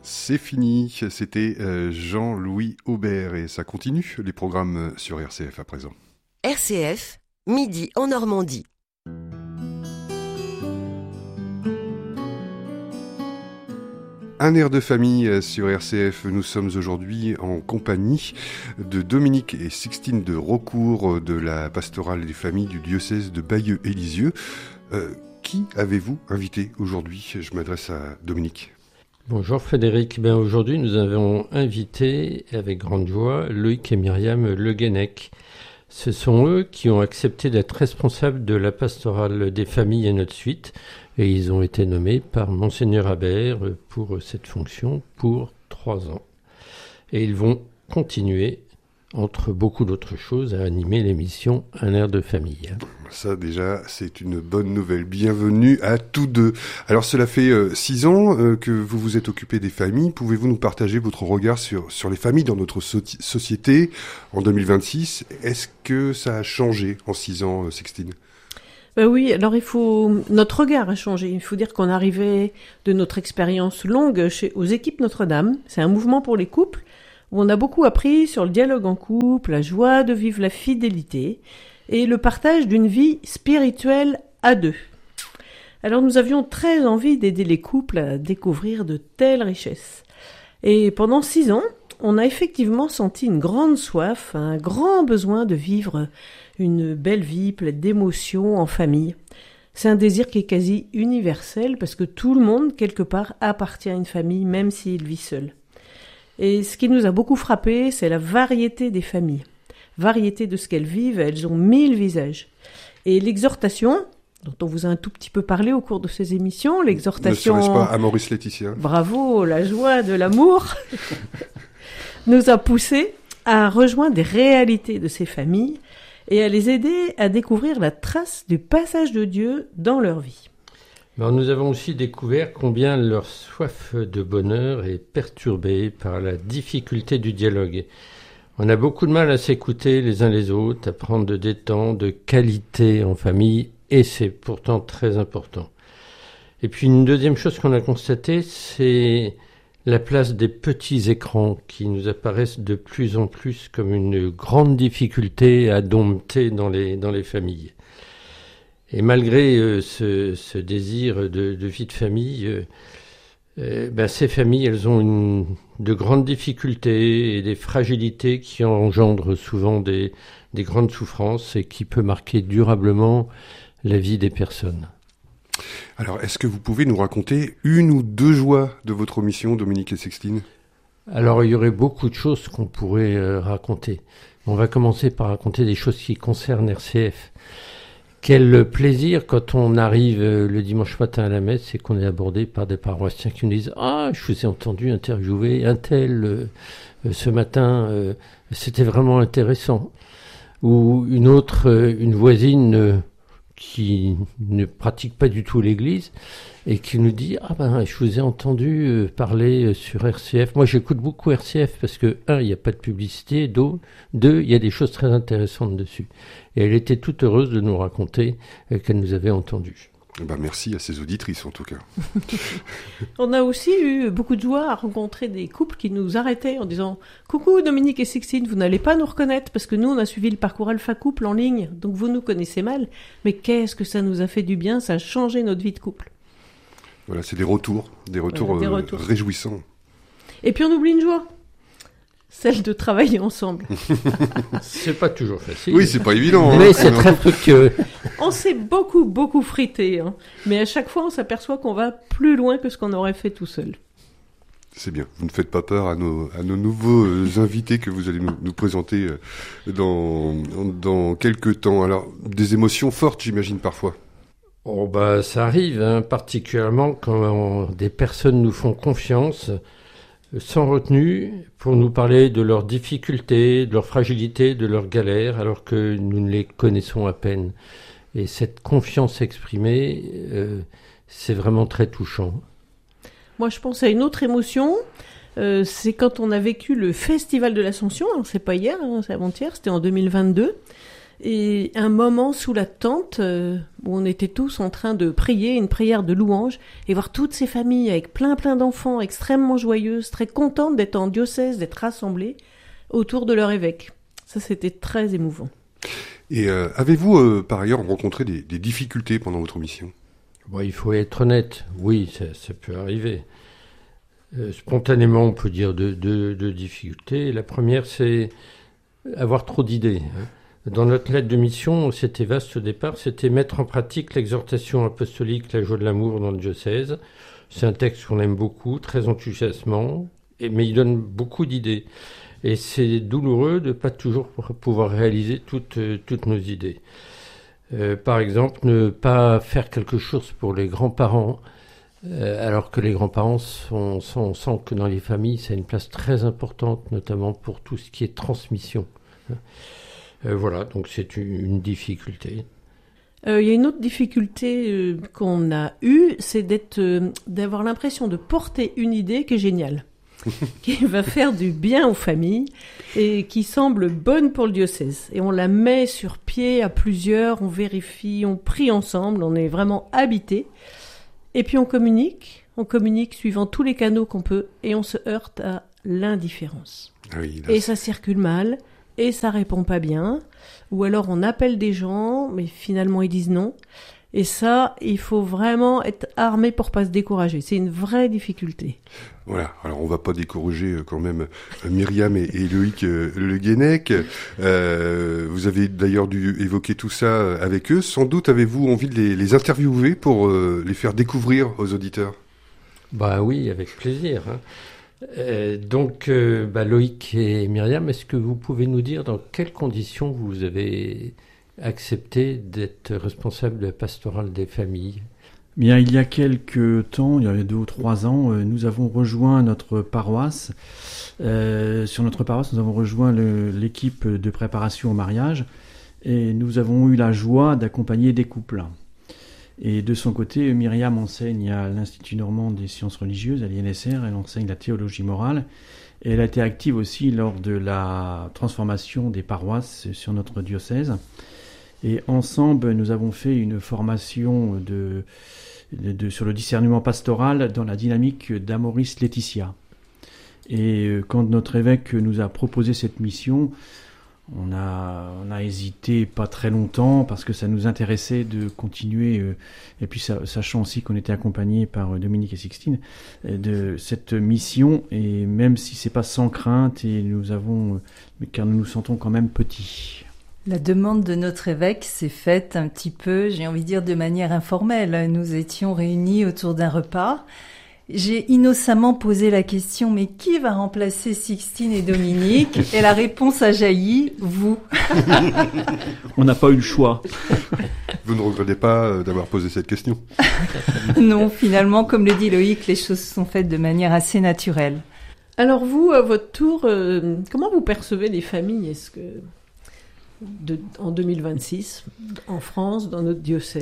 C'est fini, c'était Jean-Louis Aubert et ça continue les programmes sur RCF à présent. RCF, midi en Normandie. Un air de famille sur RCF. Nous sommes aujourd'hui en compagnie de Dominique et Sixtine de Raucourt de la pastorale des familles du diocèse de Bayeux et Lisieux. Qui avez-vous invité aujourd'hui ? Je m'adresse à Dominique. Bonjour Frédéric. Aujourd'hui nous avons invité avec grande joie Loïc et Myriam Le Guenec. Ce sont eux qui ont accepté d'être responsables de la pastorale des familles et notre suite. Et ils ont été nommés par Monseigneur Habert pour cette fonction pour 3 ans. Et ils vont continuer, entre beaucoup d'autres choses, à animer l'émission Un air de famille. Ça déjà, c'est une bonne nouvelle. Bienvenue à tous deux. Alors cela fait 6 ans que vous vous êtes occupés des familles. Pouvez-vous nous partager votre regard sur les familles dans notre société en 2026 ? Est-ce que ça a changé en 6 ans, Sixtine ? Oui, alors notre regard a changé. Il faut dire qu'on arrivait de notre expérience longue aux équipes Notre-Dame. C'est un mouvement pour les couples où on a beaucoup appris sur le dialogue en couple, la joie de vivre la fidélité et le partage d'une vie spirituelle à deux. Alors nous avions très envie d'aider les couples à découvrir de telles richesses. Et pendant 6 ans, on a effectivement senti une grande soif, un grand besoin de vivre une belle vie pleine d'émotions en famille. C'est un désir qui est quasi universel parce que tout le monde, quelque part, appartient à une famille, même s'il vit seul. Et ce qui nous a beaucoup frappé, c'est la variété des familles. Variété de ce qu'elles vivent, elles ont 1000 visages. Et l'exhortation, dont on vous a un tout petit peu parlé au cours de ces émissions, l'exhortation... Ne serait-ce pas à Maurice Laetitia ? Bravo, la joie de l'amour nous a poussés à rejoindre des réalités de ces familles et à les aider à découvrir la trace du passage de Dieu dans leur vie. Alors, nous avons aussi découvert combien leur soif de bonheur est perturbée par la difficulté du dialogue. On a beaucoup de mal à s'écouter les uns les autres, à prendre des temps de qualité en famille, et c'est pourtant très important. Et puis une deuxième chose qu'on a constatée, c'est la place des petits écrans qui nous apparaissent de plus en plus comme une grande difficulté à dompter dans les familles. Et malgré ce désir de vie de famille, ces familles, elles ont de grandes difficultés et des fragilités qui engendrent souvent des grandes souffrances et qui peut marquer durablement la vie des personnes. Alors, est-ce que vous pouvez nous raconter une ou deux joies de votre mission, Dominique et Sixtine ? Alors, il y aurait beaucoup de choses qu'on pourrait raconter. On va commencer par raconter des choses qui concernent RCF. Quel plaisir quand on arrive le dimanche matin à la messe et qu'on est abordé par des paroissiens qui nous disent « Ah, je vous ai entendu interviewer un tel ce matin, c'était vraiment intéressant. » Ou une voisine qui ne pratique pas du tout l'église et qui nous dit « Ah je vous ai entendu parler sur RCF. Moi, j'écoute beaucoup RCF parce que, 1, il n'y a pas de publicité, 2, il y a des choses très intéressantes dessus. » Et elle était toute heureuse de nous raconter qu'elle nous avait entendus. Merci à ces auditrices, en tout cas. On a aussi eu beaucoup de joie à rencontrer des couples qui nous arrêtaient en disant « Coucou Dominique et Sixtine, vous n'allez pas nous reconnaître parce que nous, on a suivi le parcours Alpha Couple en ligne, donc vous nous connaissez mal. Mais qu'est-ce que ça nous a fait du bien, ça a changé notre vie de couple. » Voilà, c'est des retours réjouissants. Et puis on oublie une joie, celle de travailler ensemble. C'est pas toujours facile. Oui, c'est pas évident. Mais c'est très fructueux. On s'est beaucoup frité, mais à chaque fois on s'aperçoit qu'on va plus loin que ce qu'on aurait fait tout seul. C'est bien, vous ne faites pas peur à nos nouveaux invités que vous allez nous présenter dans quelques temps. Alors, des émotions fortes, j'imagine, parfois. Ça arrive, particulièrement quand des personnes nous font confiance, sans retenue, pour nous parler de leurs difficultés, de leurs fragilités, de leurs galères, alors que nous ne les connaissons à peine. Et cette confiance exprimée, c'est vraiment très touchant. Moi, je pense à une autre émotion, c'est quand on a vécu le Festival de l'Ascension. Alors, c'est pas hier, c'est avant-hier, c'était en 2022. Et un moment sous la tente, où on était tous en train de prier, une prière de louange, et voir toutes ces familles avec plein d'enfants, extrêmement joyeuses, très contentes d'être en diocèse, d'être rassemblées autour de leur évêque. Ça, c'était très émouvant. Et avez-vous, par ailleurs, rencontré des difficultés pendant votre mission ? Bon, il faut être honnête. Oui, ça peut arriver. Spontanément, on peut dire deux difficultés. La première, c'est avoir trop d'idées. Dans notre lettre de mission, c'était vaste au départ, c'était mettre en pratique l'exhortation apostolique, la joie de l'amour dans le diocèse. C'est un texte qu'on aime beaucoup, très enthousiasmant, mais il donne beaucoup d'idées. Et c'est douloureux de ne pas toujours pouvoir réaliser toutes nos idées. Par exemple, ne pas faire quelque chose pour les grands-parents, alors que les grands-parents, on sent que dans les familles, ça a une place très importante, notamment pour tout ce qui est transmission. Voilà, donc c'est une difficulté. Il y a une autre difficulté qu'on a eue, c'est d'avoir l'impression de porter une idée qui est géniale, qui va faire du bien aux familles et qui semble bonne pour le diocèse. Et on la met sur pied à plusieurs, on vérifie, on prie ensemble, on est vraiment habités. Et puis on communique suivant tous les canaux qu'on peut et on se heurte à l'indifférence. Ah oui, et ça circule mal. Et ça répond pas bien, ou alors on appelle des gens, mais finalement ils disent non. Et ça, il faut vraiment être armé pour pas se décourager. C'est une vraie difficulté. Voilà. Alors on va pas décourager quand même Myriam et Loïc Le Guenec. Vous avez d'ailleurs dû évoquer tout ça avec eux. Sans doute avez-vous envie de les interviewer pour les faire découvrir aux auditeurs ? Bah oui, avec plaisir. Donc, Loïc et Myriam, est-ce que vous pouvez nous dire dans quelles conditions vous avez accepté d'être responsable de la pastorale des familles ? Bien, il y a quelques temps, il y a 2 ou 3 ans, nous avons rejoint notre paroisse. Sur notre paroisse, nous avons rejoint l'équipe de préparation au mariage et nous avons eu la joie d'accompagner des couples. Et de son côté, Myriam enseigne à l'Institut normand des sciences religieuses, à l'INSR, elle enseigne la théologie morale. Et elle a été active aussi lors de la transformation des paroisses sur notre diocèse. Et ensemble, nous avons fait une formation sur le discernement pastoral dans la dynamique d'Amoris Laetitia. Et quand notre évêque nous a proposé cette mission, on a hésité pas très longtemps parce que ça nous intéressait de continuer, et puis sachant aussi qu'on était accompagné par Dominique et Sixtine, de cette mission, et même si c'est pas sans crainte, car nous nous sentons quand même petits. La demande de notre évêque s'est faite un petit peu, j'ai envie de dire, de manière informelle. Nous étions réunis autour d'un repas. J'ai innocemment posé la question, mais qui va remplacer Sixtine et Dominique ? Et la réponse a jailli, vous. On n'a pas eu le choix. Vous ne regrettez pas d'avoir posé cette question ? Non, finalement, comme le dit Loïc, les choses se sont faites de manière assez naturelle. Alors vous, à votre tour, comment vous percevez les familles ? Est-ce que en 2026, en France, dans notre diocèse ?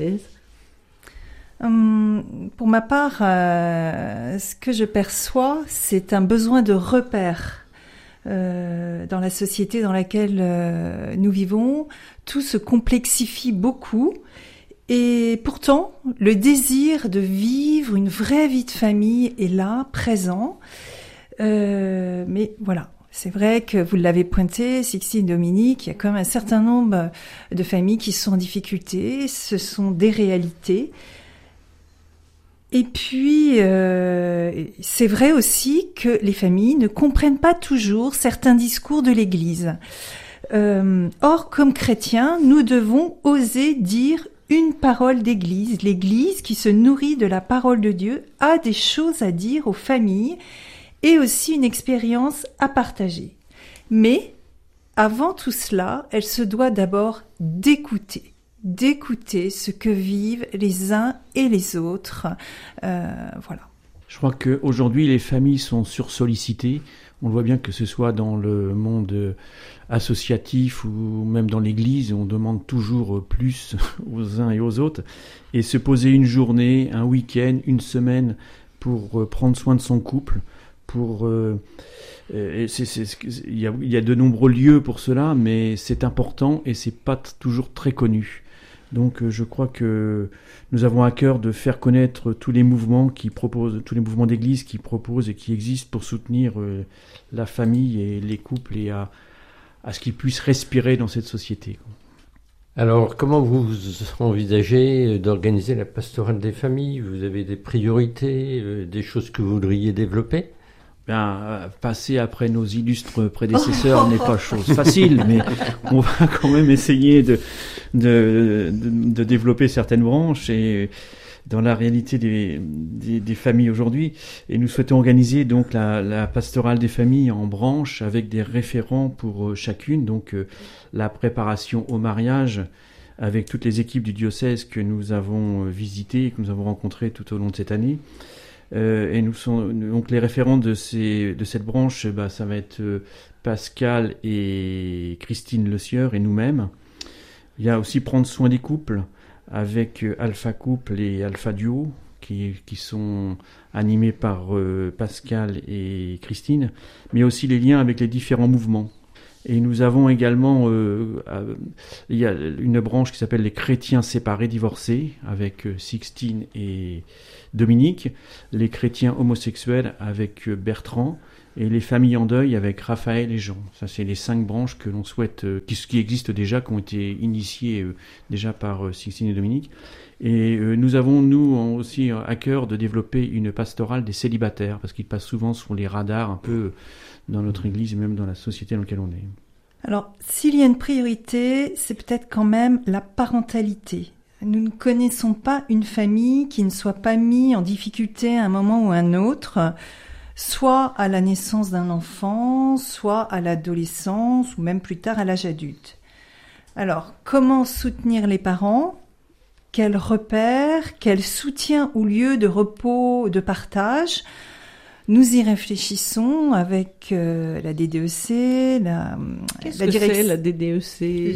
Pour ma part, ce que je perçois, c'est un besoin de repère dans la société dans laquelle nous vivons. Tout se complexifie beaucoup et pourtant, le désir de vivre une vraie vie de famille est là, présent. Mais voilà. C'est vrai que vous l'avez pointé, Sixtine, Dominique, il y a quand même un certain nombre de familles qui sont en difficulté. Ce sont des réalités. Et puis, c'est vrai aussi que les familles ne comprennent pas toujours certains discours de l'Église. Or, comme chrétiens, nous devons oser dire une parole d'Église. L'Église, qui se nourrit de la parole de Dieu, a des choses à dire aux familles et aussi une expérience à partager. Mais, avant tout cela, elle se doit d'abord d'écouter ce que vivent les uns et les autres. Voilà. Je crois qu'aujourd'hui, les familles sont sursollicitées. On le voit bien que ce soit dans le monde associatif ou même dans l'Église, on demande toujours plus aux uns et aux autres. Et se poser une journée, un week-end, une semaine pour prendre soin de son couple, pour Il y a de nombreux lieux pour cela, mais c'est important et c'est pas toujours très connu. Donc je crois que nous avons à cœur de faire connaître tous les mouvements d'église qui proposent et qui existent pour soutenir la famille et les couples et à ce qu'ils puissent respirer dans cette société. Alors, comment vous envisagez d'organiser la pastorale des familles ? Vous avez des priorités, des choses que vous voudriez développer ? Passer après nos illustres prédécesseurs n'est pas chose facile, mais on va quand même essayer de développer certaines branches et dans la réalité des familles aujourd'hui. Et nous souhaitons organiser donc la pastorale des familles en branches avec des référents pour chacune. Donc la préparation au mariage avec toutes les équipes du diocèse que nous avons visitées et que nous avons rencontrées tout au long de cette année. Et donc les référents de cette branche, ça va être Pascal et Christine Le Sieur et nous-mêmes. Il y a aussi prendre soin des couples avec Alpha Couple et Alpha Duo qui sont animés par Pascal et Christine, mais aussi les liens avec les différents mouvements. Et nous avons également, il y a une branche qui s'appelle les chrétiens séparés divorcés avec Sixtine et Dominique, les chrétiens homosexuels avec Bertrand et les familles en deuil avec Raphaël et Jean. Ça, c'est les 5 branches que l'on souhaite, qui existent déjà, qui ont été initiées déjà par Sixtine et Dominique. Et nous avons, nous, aussi à cœur de développer une pastorale des célibataires, parce qu'ils passent souvent sur les radars un peu dans notre église et même dans la société dans laquelle on est. Alors, s'il y a une priorité, c'est peut-être quand même la parentalité. Nous ne connaissons pas une famille qui ne soit pas mise en difficulté à un moment ou à un autre, soit à la naissance d'un enfant, soit à l'adolescence ou même plus tard à l'âge adulte. Alors, comment soutenir les parents ? Quels repères, quel soutien ou lieu de repos, de partage ? Nous y réfléchissons avec la DDEC, Qu'est-ce que c'est la DDEC ?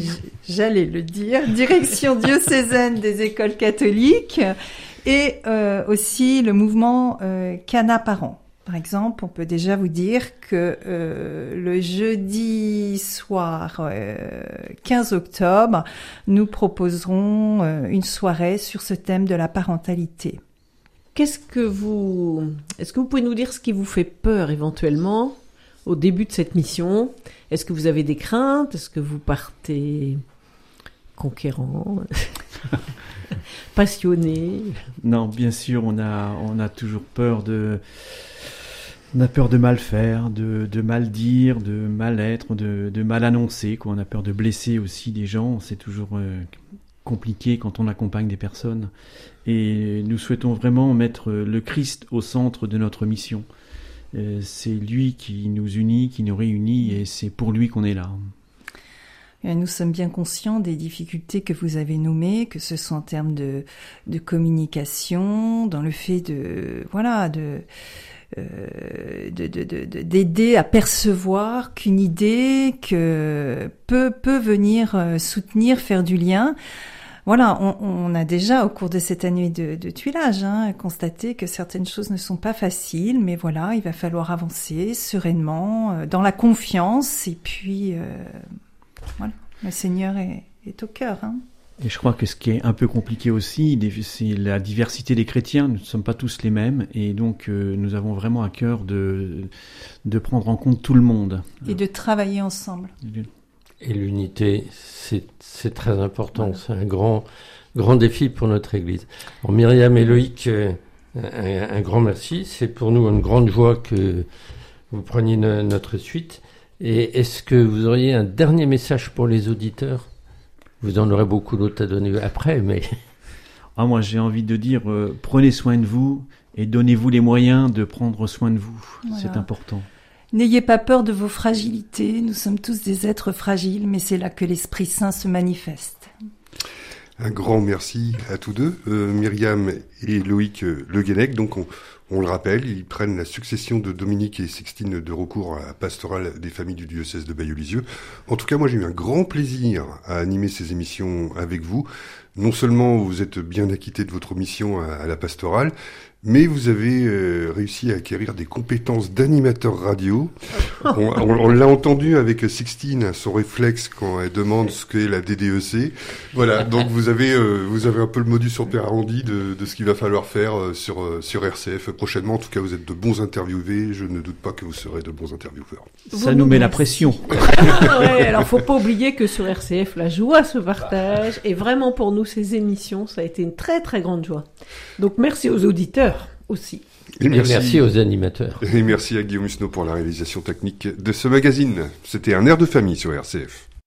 J'allais le dire, Direction diocésaine des écoles catholiques, et aussi le mouvement Cana Parents. Par exemple, on peut déjà vous dire que le jeudi soir 15 octobre, nous proposerons une soirée sur ce thème de la parentalité. Est-ce que vous pouvez nous dire ce qui vous fait peur éventuellement au début de cette mission ? Est-ce que vous avez des craintes ? Est-ce que vous partez conquérant, passionné ? Non, bien sûr, on a toujours peur on a peur de mal faire, de mal dire, de mal être, de mal annoncer, quoi. On a peur de blesser aussi des gens. C'est toujours compliqué quand on accompagne des personnes. Et nous souhaitons vraiment mettre le Christ au centre de notre mission. C'est lui qui nous unit, qui nous réunit, et c'est pour lui qu'on est là. Et nous sommes bien conscients des difficultés que vous avez nommées, que ce soit en termes de communication, dans le fait d'aider à percevoir qu'une idée peut venir soutenir, faire du lien. Voilà, on a déjà, au cours de cette année de tuilage, constaté que certaines choses ne sont pas faciles, mais voilà, il va falloir avancer sereinement, dans la confiance, et puis voilà, le Seigneur est au cœur. Et je crois que ce qui est un peu compliqué aussi, c'est la diversité des chrétiens. Nous ne sommes pas tous les mêmes, et donc nous avons vraiment à cœur de prendre en compte tout le monde. Et de travailler ensemble. Et l'unité, c'est très important. Voilà. C'est un grand défi pour notre Église. Alors, Myriam et Loïc, un grand merci. C'est pour nous une grande joie que vous preniez notre suite. Et est-ce que vous auriez un dernier message pour les auditeurs ? Vous en aurez beaucoup d'autres à donner après, mais... Moi, j'ai envie de dire, prenez soin de vous et donnez-vous les moyens de prendre soin de vous. Voilà. C'est important. N'ayez pas peur de vos fragilités. Nous sommes tous des êtres fragiles, mais c'est là que l'Esprit Saint se manifeste. Un grand merci à tous deux, Myriam et Loïc Le Guenec. Donc on le rappelle, ils prennent la succession de Dominique et Sixtine de Raucourt à la pastorale des familles du diocèse de Bailleul-Lisieux. En tout cas, moi j'ai eu un grand plaisir à animer ces émissions avec vous. non seulement vous êtes bien acquitté de votre mission à la pastorale, mais vous avez réussi à acquérir des compétences d'animateur radio. On l'a entendu avec Sixtine, son réflexe quand elle demande ce qu'est la DDEC. Voilà, donc vous avez un peu le modus operandi de ce qu'il va falloir faire sur RCF prochainement. En tout cas, vous êtes de bons interviewés. Je ne doute pas que vous serez de bons intervieweurs. Ça nous met la pression. Ouais, alors faut pas oublier que sur RCF, la joie se partage. Et vraiment, pour nous, ces émissions, ça a été une très très grande joie. Donc merci aux auditeurs aussi. Et merci aux animateurs. Et merci à Guillaume Husneau pour la réalisation technique de ce magazine. C'était un air de famille sur RCF.